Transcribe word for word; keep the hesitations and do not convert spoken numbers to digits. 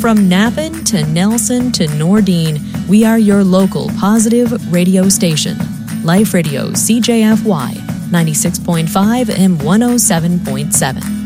From Napan to Nelson to Nordine, we are your local positive radio station. Life Radio C J F Y, ninety-six point five and one oh seven point seven.